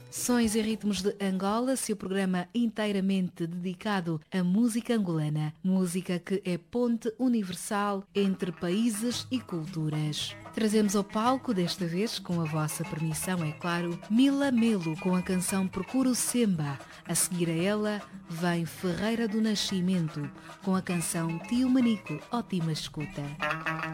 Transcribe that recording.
Sons e ritmos de Angola, seu programa inteiramente dedicado à música angolana, música que é ponte universal entre países e culturas. Trazemos ao palco, desta vez, com a vossa permissão, é claro, Mila Melo com a canção Procuro Semba. A seguir a ela vem Ferreira do Nascimento com a canção Tio Manico. Ótima escuta.